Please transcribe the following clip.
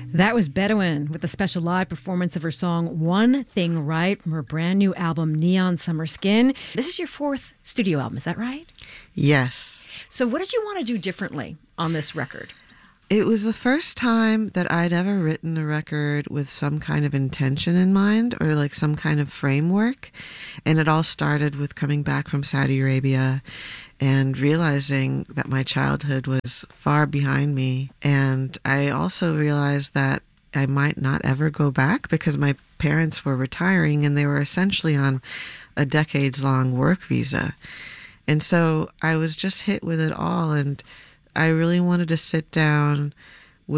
That was Bedouin with a special live performance of her song One Thing Right from her brand new album Neon Summer Skin. This is your fourth studio album, is that right? Yes. So what did you want to do differently on this record? It was the first time that I'd ever written a record with some kind of intention in mind or like some kind of framework. And it all started with coming back from Saudi Arabia and realizing that my childhood was far behind me. And I also realized that I might not ever go back because my parents were retiring and they were essentially on a decades-long work visa. And so I was just hit with it all, and I really wanted to sit down